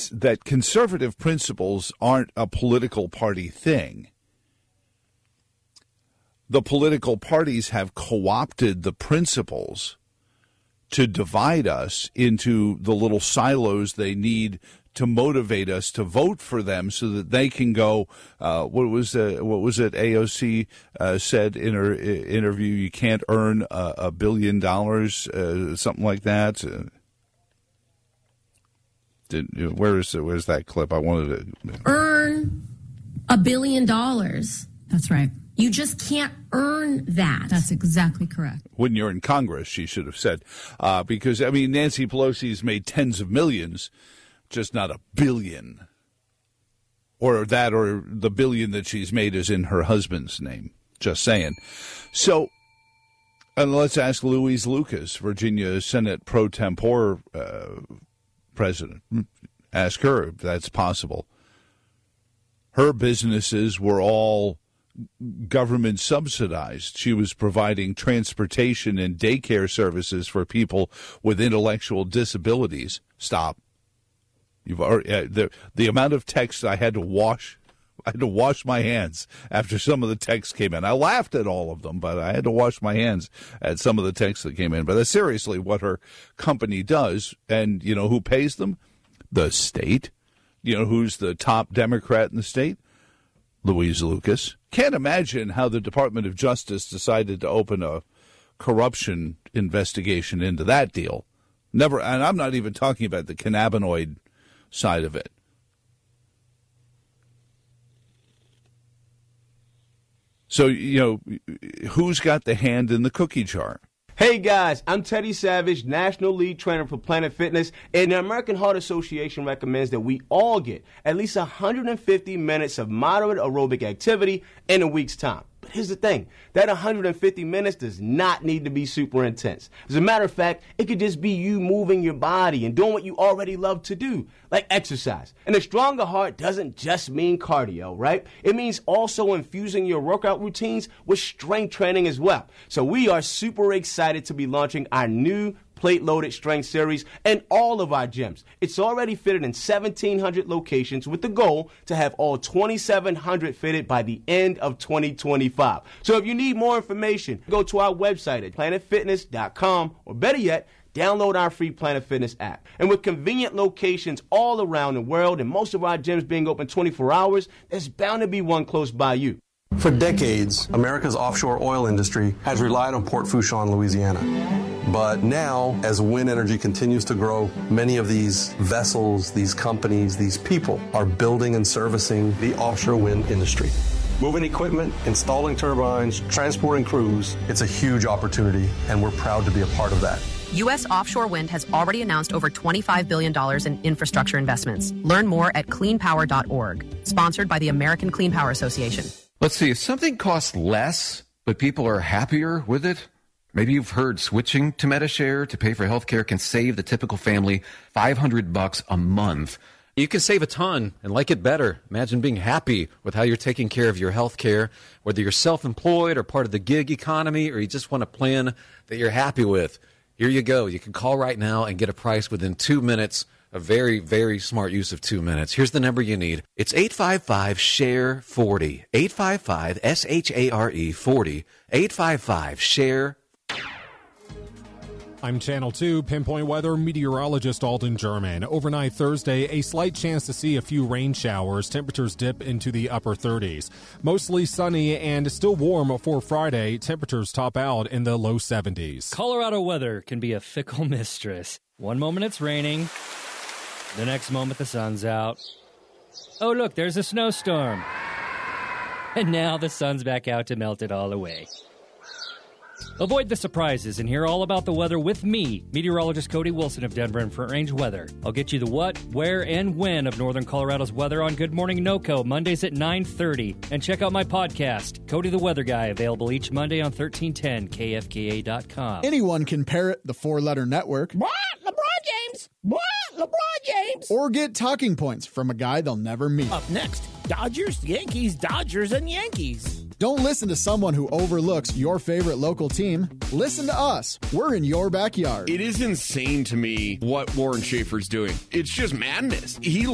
that conservative principles aren't a political party thing. The political parties have co-opted the principles to divide us into the little silos they need to motivate us to vote for them, so that they can go. What was it? AOC said in her interview, you can't earn $1 billion, something like that. Where's that clip? I wanted to earn $1 billion. That's right. You just can't earn that. That's exactly correct. When you're in Congress, she should have said, because I mean, Nancy Pelosi's made tens of millions. Just not $1 billion, or the billion that she's made is in her husband's name. Just saying. So, and let's ask Louise Lucas, Virginia Senate pro tempore president. Ask her if that's possible. Her businesses were all government subsidized. She was providing transportation and daycare services for people with intellectual disabilities. Stop. You've already, the amount of text I had to wash my hands after some of the texts came in. I laughed at all of them, but I had to wash my hands at some of the texts that came in. But that's seriously what her company does. And you know who pays them? The state. You know who's the top Democrat in the state? Louise Lucas. Can't imagine how the Department of Justice decided to open a corruption investigation into that deal. Never, and I'm not even talking about the cannabinoid side of it. So, you know, who's got the hand in the cookie jar? Hey guys, I'm Teddy Savage, National Lead Trainer for Planet Fitness, and the American Heart Association recommends that we all get at least 150 minutes of moderate aerobic activity in a week's time. But here's the thing, that 150 minutes does not need to be super intense. As a matter of fact, it could just be you moving your body and doing what you already love to do, like exercise. And a stronger heart doesn't just mean cardio, right? It means also infusing your workout routines with strength training as well. So we are super excited to be launching our new plate-loaded strength series in all of our gyms. It's already fitted in 1,700 locations with the goal to have all 2,700 fitted by the end of 2025. So if you need more information, go to our website at planetfitness.com, or better yet, download our free Planet Fitness app. And with convenient locations all around the world and most of our gyms being open 24 hours, there's bound to be one close by you. For decades, America's offshore oil industry has relied on Port Fourchon, Louisiana. But now, as wind energy continues to grow, many of these vessels, these companies, these people are building and servicing the offshore wind industry. Moving equipment, installing turbines, transporting crews, it's a huge opportunity, and we're proud to be a part of that. U.S. offshore wind has already announced over $25 billion in infrastructure investments. Learn more at cleanpower.org. Sponsored by the American Clean Power Association. Let's see, if something costs less, but people are happier with it, maybe you've heard switching to Medi-Share to pay for health care can save the typical family $500 a month. You can save a ton and like it better. Imagine being happy with how you're taking care of your health care, whether you're self-employed or part of the gig economy, or you just want a plan that you're happy with. Here you go. You can call right now and get a price within 2 minutes. A very, very smart use of 2 minutes. Here's the number you need. It's 855-SHARE-40. 855-SHARE-40. 855-SHARE. I'm Channel 2 Pinpoint Weather meteorologist Alden German. Overnight Thursday, a slight chance to see a few rain showers. Temperatures dip into the upper 30s. Mostly sunny and still warm for Friday. Temperatures top out in the low 70s. Colorado weather can be a fickle mistress. One moment it's raining. The next moment the sun's out. Oh, look, there's a snowstorm. And now the sun's back out to melt it all away. Avoid the surprises and hear all about the weather with me, meteorologist Cody Wilson of Denver Front Range Weather. I'll get you the what, where, and when of Northern Colorado's weather on Good Morning NoCo, Mondays at 9:30. And check out my podcast, Cody the Weather Guy, available each Monday on 1310kfka.com. Anyone can parrot the four-letter network. What? LeBron James? What? LeBron James? Or get talking points from a guy they'll never meet. Up next, Dodgers, Yankees, Dodgers, and Yankees. Don't listen to someone who overlooks your favorite local team. Listen to us. We're in your backyard. It is insane to me what Warren Schaefer's doing. It's just madness. He